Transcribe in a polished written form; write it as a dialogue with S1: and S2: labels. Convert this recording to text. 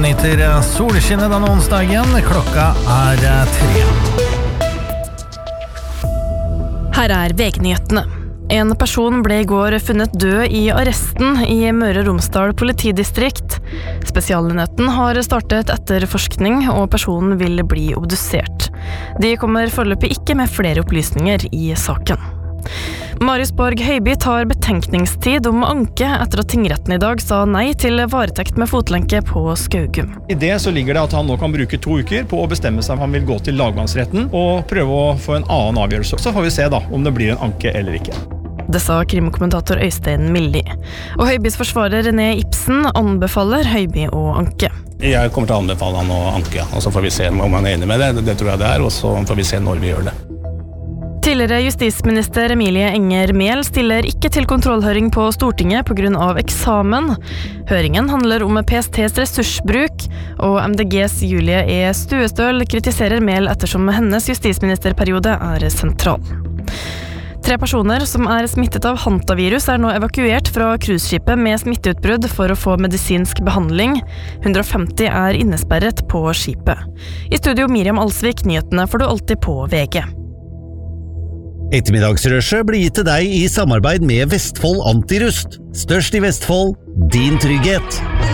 S1: nyter solskinnet denne onsdagen. Klokka 3.
S2: Her VG-nyhetene. En person ble I går funnet død I arresten I Møre og Romsdal politidistrikt. Spesialenheten har startet etterforskning, og personen vil bli obdusert. De kommer foreløpig ikke med flere opplysninger I saken. Marius Borg Høiby tar betenkningstid om anke etter at tingretten I dag sa nei til varetekt med fotlenke på Skaugum.
S3: I det så ligger det at han nå kan bruke 2 uker på å bestemme seg om han vil gå til lagmannsretten og prøve å få en annen avgjørelse. Så får vi se da om det blir en anke eller ikke.
S2: Det sa krimkommentator Øystein Milli. Og Høibys forsvarer René Ibsen anbefaler Høiby å anke.
S4: Jeg kommer til å anbefale han å anke, og så får vi se om han enig med det. Det tror jeg det og så får vi se når vi gjør det.
S2: Tidligere justisminister Emilie Enger Mehl stiller ikke til kontrollhøring på Stortinget på grunn av eksamen. Høringen handler om PSTs ressursbruk, og MDGs Julie Stuestøl kritiserer Mehl ettersom hennes justisministerperiode sentral. 3 personer som smittet av hantavirus nå evakuert fra cruiseskipet med smitteutbrudd for å få medisinsk behandling. 150 innesperret på skipet. I studio Miriam Alsvik, nyhetene får du alltid på VG.
S5: Ettermiddagsrushet blir gitt til deg I samarbeid med Vestfold Antirust. Størst I Vestfold, din trygghet.